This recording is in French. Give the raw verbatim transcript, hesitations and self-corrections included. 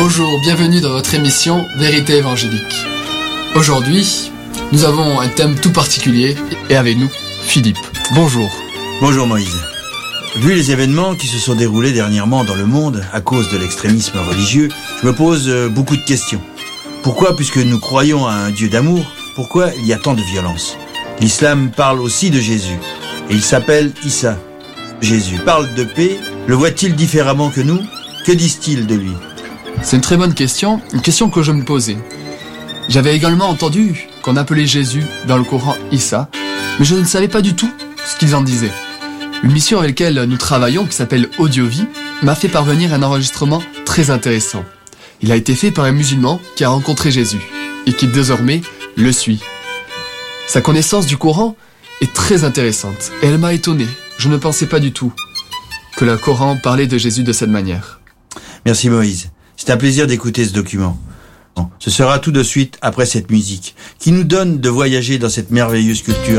Bonjour, bienvenue dans votre émission Vérité évangélique. Aujourd'hui, nous avons un thème tout particulier et avec nous, Philippe. Bonjour. Bonjour Moïse. Vu les événements qui se sont déroulés dernièrement dans le monde à cause de l'extrémisme religieux, je me pose beaucoup de questions. Pourquoi, puisque nous croyons à un Dieu d'amour, pourquoi il y a tant de violence ? L'islam parle aussi de Jésus, et il s'appelle Issa. Jésus parle de paix, le voit-il différemment que nous ? Que disent-ils de lui ? C'est une très bonne question, une question que je me posais. J'avais également entendu qu'on appelait Jésus dans le Coran Issa, mais je ne savais pas du tout ce qu'ils en disaient. Une mission avec laquelle nous travaillons, qui s'appelle Audiovie, m'a fait parvenir un enregistrement très intéressant. Il a été fait par un musulman qui a rencontré Jésus et qui désormais le suit. Sa connaissance du Coran est très intéressante et elle m'a étonné. Je ne pensais pas du tout que le Coran parlait de Jésus de cette manière. Merci Moïse. C'est un plaisir d'écouter ce document. Bon, ce sera tout de suite après cette musique qui nous donne de voyager dans cette merveilleuse culture